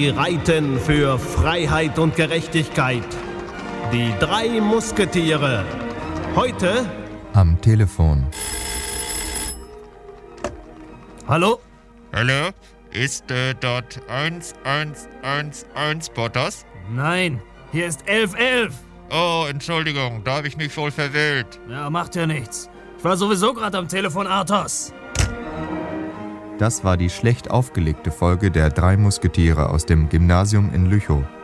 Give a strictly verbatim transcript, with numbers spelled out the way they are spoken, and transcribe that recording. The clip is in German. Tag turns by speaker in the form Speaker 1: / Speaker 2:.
Speaker 1: Sie reiten für Freiheit und Gerechtigkeit. Die drei Musketiere. Heute
Speaker 2: am Telefon.
Speaker 1: Hallo?
Speaker 3: Hallo? Ist äh, dort eins eins eins eins Potters?
Speaker 1: Nein, hier ist elf elf.
Speaker 3: Oh, Entschuldigung, da habe ich mich wohl verwählt.
Speaker 1: Ja, macht ja nichts. Ich war sowieso gerade am Telefon, Athos.
Speaker 2: Das war die schlecht aufgelegte Folge der drei Musketiere aus dem Gymnasium in Lüchow.